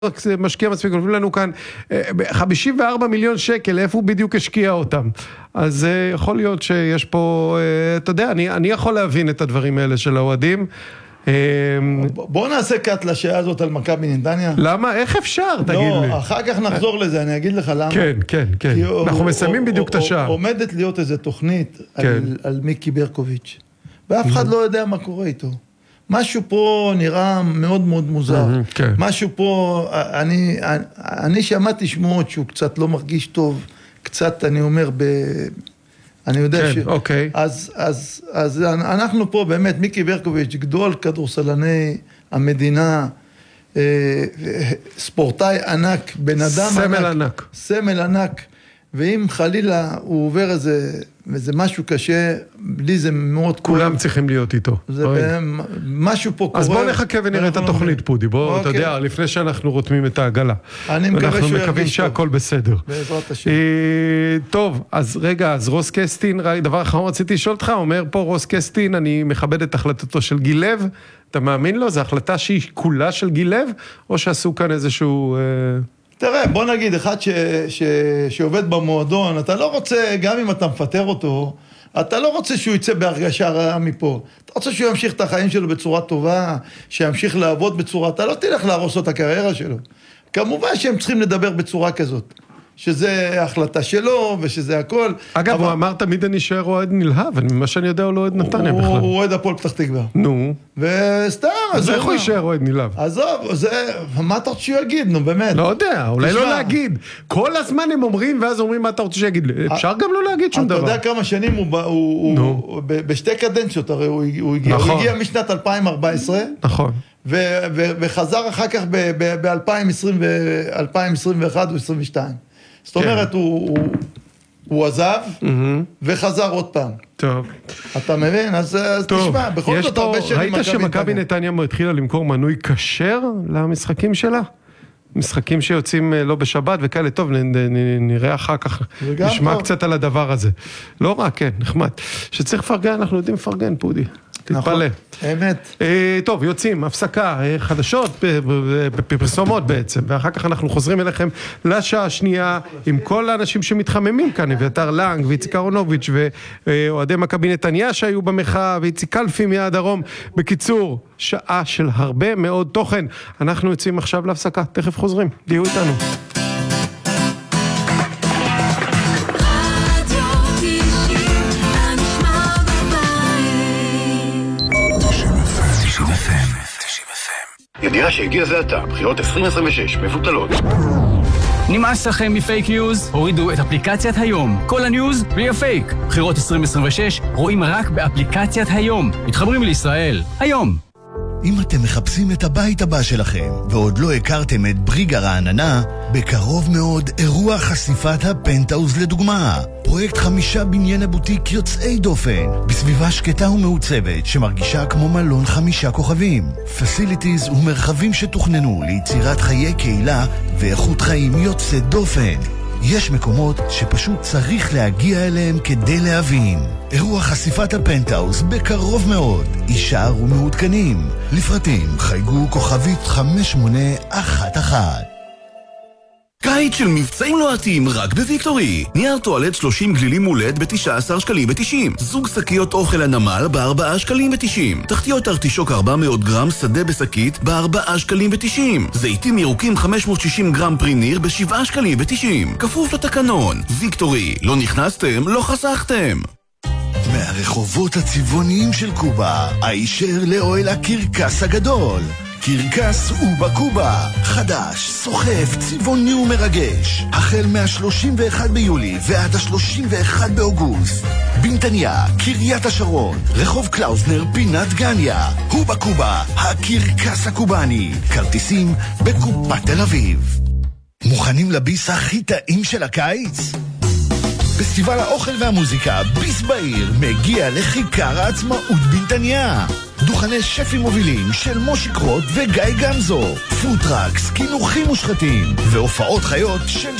משקיע מספיק, נותנים לנו כאן 54 מיליון שקל, איפה הוא בדיוק השקיע אותם? אז יכול להיות שיש פה, אתה יודע, אני יכול להבין את הדברים האלה של האוהדים. בוא נעשה קאט לשעה הזאת על מכבי נתניה. למה? איך אפשר? תגיד לי. לא, אחר כך נחזור לזה, אני אגיד לך למה. כן. אנחנו מסיימים בדיוק את השעה. עומדת להיות איזו תוכנית על מיקי ברקוביץ', ואף אחד לא יודע מה קורה איתו. משהו פה נראה מאוד מאוד מוזר. משהו פה, אני שמעתי שמועות שהוא קצת לא מרגיש טוב, קצת אני אומר אני יודע אז אנחנו פה באמת, מיקי ברקוביץ', גדול כדורסלני המדינה, ספורטאי ענק, בן אדם ענק, סמל ענק, ואם חלילה הוא עובר איזה משהו קשה, לי זה מאוד כולם צריכים להיות איתו. זה משהו פה קורה. אז בוא נחכה ונראה את התוכנית, פודי. בוא, אתה יודע, לפני שאנחנו רותמים את העגלה. אני מקווה שהוא ירגיש טוב. אנחנו מקווים שהכל בסדר. בעזרת השם. טוב, אז רגע, אז רוס קסטין, דבר אחרון רציתי לשאול אותך, אומר פה רוס קסטין, אני מכבד את החלטתו של גיל לב, אתה מאמין לו? זו החלטה שהיא כולה של גיל לב, או שעשו כאן איזשהו... תראה, בוא נגיד, אחד שעובד במועדון, אתה לא רוצה, גם אם אתה מפטר אותו, אתה לא רוצה שהוא יצא בהרגשה רעה מפה. אתה רוצה שהוא ימשיך את החיים שלו בצורה טובה, שימשיך לעבוד בצורה, אתה לא תלך להרוס את הקריירה שלו. כמובן שהם צריכים לדבר בצורה כזאת. שזה החלטה שלו, ושזה הכל. אגב, הוא אמר תמיד אני אשאר אוהד נלהב, מה שאני יודע הוא לא אוהד נתניה בכלל. הוא אוהד הפועל פתח תקווה. נו. וסתם, אז איך הוא יישאר אוהד נלהב? עזוב, מה אתה רוצה שהוא יגיד, נו באמת. לא יודע, אולי לא להגיד. כל הזמן הם אומרים, ואז אומרים מה אתה רוצה שיגיד. אפשר גם לא להגיד שום דבר. אתה יודע כמה שנים הוא בשתי קדנציות, הרי הוא הגיע משנת 2014. נכון. וחזר אחר כך ב-2021 או 2022. זאת אומרת, הוא עזב, וחזר עוד פעם. טוב. אתה מבין? אז תשמע, בכל זאת הרבה שנים... ראית שמכבי נתניה התחילה למכור מנוי כשר למשחקים שלה? משחקים שיוצאים לא בשבת וכאלה, טוב, נראה אחר כך, נשמע קצת על הדבר הזה. לא רק, כן, נחמד. שצריך לפרגן, אנחנו יודעים לפרגן, פודי. תתפלא. אמת. טוב, יוצאים, הפסקה, חדשות, בפרסומות בעצם, ואחר כך אנחנו חוזרים אליכם לשעה השנייה, עם כל האנשים שמתחממים כאן, אביתר לנג, ואיציק אהרונוביץ', ואוהדי מכבי נתניה שהיו במחאה, ואיציק קלפי מיד דרום. בקיצור, שעה של הרבה מאוד תוכן. אנחנו יוצאים עכשיו להפסקה, תכף חוזרים, תהיו איתנו. ידיעה שהגיע זה עתה, בחירות 2026 מבוטלות. נמאס לכם מפייק ניוז? הורידו את אפליקציית היום. כל הניוז בלי הפייק. בחירות 2026 רואים רק באפליקציית היום. מתחברים לישראל. היום. אם אתם מחפשים את הבית הבא שלכם ועוד לא הכרתם את בריגה רעננה, בקרוב מאוד אירוע חשיפת הפנטהאוז לדוגמה. פרויקט 5 בנייני בוטיק יוצאי דופן, בסביבה שקטה ומעוצבת שמרגישה כמו מלון 5 כוכבים. פסיליטיז ומרחבים שתוכננו ליצירת חיי קהילה ואיכות חיים יוצאת דופן. יש מקומות שפשוט צריך להגיע אליהם כדי להבין. אירוע חשיפת הפנטהאוז בקרוב מאוד. יישאר ומעודכנים. לפרטים חייגו כוכבית 5811. קיץ של מבצעים לוהטים רק בוויקטורי. נייר טואלט 30 גלילים מולד ב-19 שקלים ו-90. זוג שקיות אוכל הנמל ב-4 שקלים ו-90. תחתיות ארטישוק 400 גרם שדה בשקית ב-4 שקלים ו-90. זיתים ירוקים 560 גרם פרי ניר ב-7 שקלים ו-90. כפוף לתקנון. ויקטורי. לא נכנסתם, לא חסכתם. מהרחובות הצבעוניים של קובה, הישר לאוהל הקרקס הגדול. קרקס ובקובה, חדש, סוחף, צבעוני ומרגש. החל מה-31 ביולי ועד ה-31 באוגוסט. בנתניה, קריית השרון, רחוב קלאוזנר, פינת גניה. ובקובה, הקרקס הקובני. כרטיסים בקופת תל אביב. מוכנים לביס הכי טעים של הקיץ? פסטיבל האוכל והמוזיקה ביס בעיר מגיע לכיכר העצמאות בנתניה. דוכני שפים מובילים של מושי קרוט וגיא גמזו, פוטרקס, כינוחים מושחתים והופעות חיות של